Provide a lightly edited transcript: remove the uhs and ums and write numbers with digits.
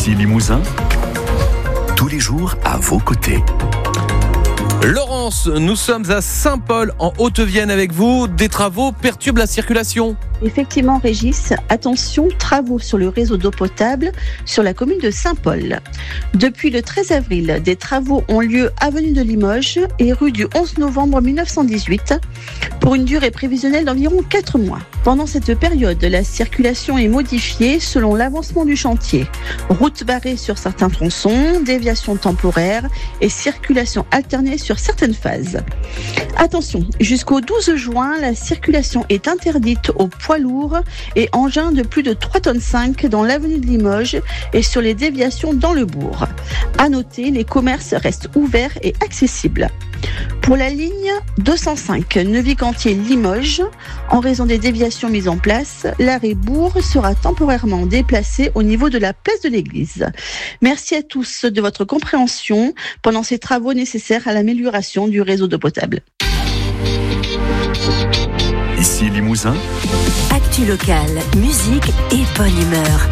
Ici Limousin, tous les jours à vos côtés. Laurence, nous sommes à Saint-Paul en Haute-Vienne avec vous. Des travaux perturbent la circulation. Effectivement, Régis, attention, travaux sur le réseau d'eau potable sur la commune de Saint-Paul. Depuis le 13 avril, des travaux ont lieu avenue de Limoges et rue du 11 novembre 1918 pour une durée prévisionnelle d'environ 4 mois. Pendant cette période, la circulation est modifiée selon l'avancement du chantier. Routes barrées sur certains tronçons, déviations temporaires et circulation alternée sur certaines phases. Attention, jusqu'au 12 juin, la circulation est interdite aux poids lourds et engins de plus de 3,5 tonnes dans l'avenue de Limoges et sur les déviations dans le bourg. À noter, les commerces restent ouverts et accessibles. Pour la ligne 205 Neuvy-Cantier-Limoges, en raison des déviations mises en place, l'arrêt Bourg sera temporairement déplacé au niveau de la place de l'église. Merci à tous de votre compréhension pendant ces travaux nécessaires à l'amélioration du réseau d'eau potable. Ici Limousin, Actu locale, musique et bonne humeur.